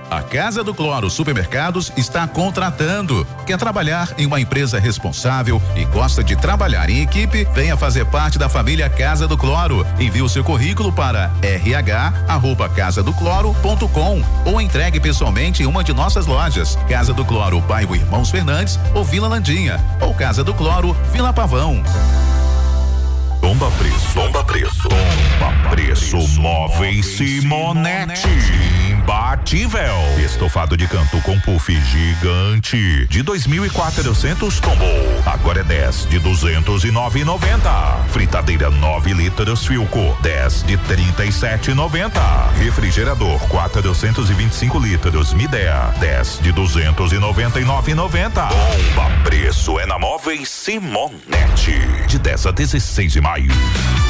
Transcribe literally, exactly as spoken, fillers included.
A Casa do Cloro Supermercados está contratando. Quer trabalhar em uma empresa responsável e gosta de trabalhar em equipe? Venha fazer parte da família Casa do Cloro. Envie o seu currículo para r h arroba casa do cloro ponto com ou entregue pessoalmente em uma de nossas lojas. Casa do Cloro, bairro Irmãos Fernandes ou Vila Landinha, ou Casa do Cloro, Vila Pavão. Bomba Preço, Bomba Preço, Bomba Preço, Móveis Simonetti, imbatível. Estofado de canto com puff gigante de dois mil e quatrocentos tombou, agora é dez de duzentos e nove e noventa. Fritadeira nove litros Filco, dez de trinta e sete e noventa. Refrigerador quatrocentos e vinte e cinco litros Midea, dez de duzentos e noventa e nove e noventa. Bomba Preço é na Móveis Simonetti, de dez a dezesseis de maio.